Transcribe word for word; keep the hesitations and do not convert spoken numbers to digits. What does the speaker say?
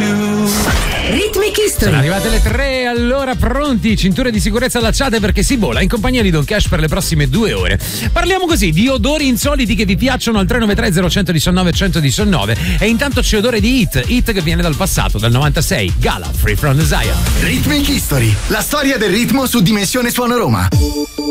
Rhythmic History. Sono arrivate le tre, allora pronti, cinture di sicurezza allacciate perché si vola in compagnia di Don Cash per le prossime due ore. Parliamo così di odori insoliti che vi piacciono al tre nove tre zero uno uno nove uno uno nove e intanto c'è odore di Hit, Hit che viene dal passato, dal novantasei, Gala, Free From Desire. Rhythmic History, la storia del ritmo su Dimensione Suono Roma.